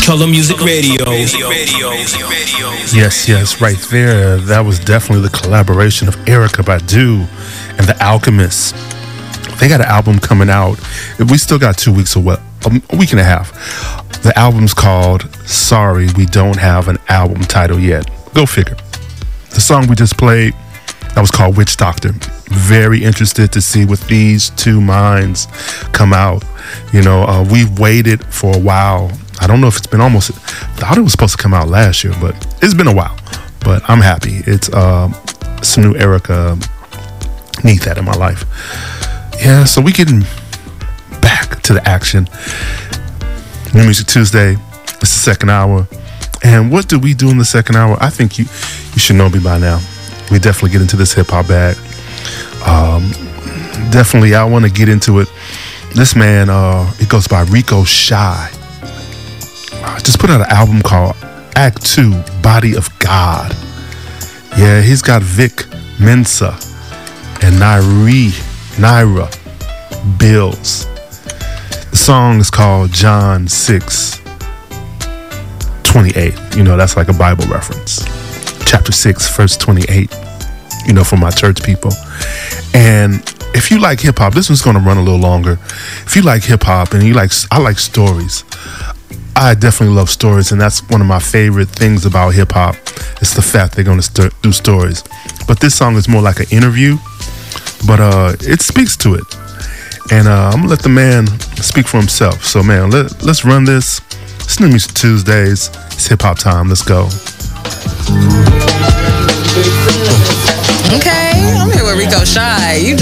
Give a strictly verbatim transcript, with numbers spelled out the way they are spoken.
Color Music Radio. Yes, yes, right there. That was definitely the collaboration of Erykah Badu and The Alchemists. They got an album coming out. We still got two weeks away, a week and a half. The album's called Sorry We Don't Have an Album Title Yet. Go figure. The song we just played, that was called Witch Doctor. Very interested to see what these two minds come out. You know, uh, we've waited for a while. I don't know if it's been almost, I thought it was supposed to come out last year, but it's been a while. But I'm happy. It's uh, some new Erykah. Need that in my life. Yeah, so we getting back to the action. New Music Tuesday. It's the second hour. And what do we do in the second hour? I think you, you should know me by now. We definitely get into this hip-hop bag. Um, definitely, I want to get into it. This man, uh, it goes by Rico Shy. Just put out an album called Act Two, Body of God. Yeah, he's got Vic Mensa and Nairi, Naira Bills. The song is called John six twenty-eight. You know, that's like a Bible reference. Chapter six, verse twenty-eight. You know, for my church people. And if you like hip hop, this one's going to run a little longer. If you like hip hop and you like, I like stories. I definitely love stories, and that's one of my favorite things about hip hop. It's the fact they're going to st- do stories. But this song is more like an interview, but uh, it speaks to it. And uh, I'm gonna let the man speak for himself. So, man, let, let's run this. It's New Music Tuesdays. It's hip hop time. Let's go. Okay, I'm here with Rico Shy. You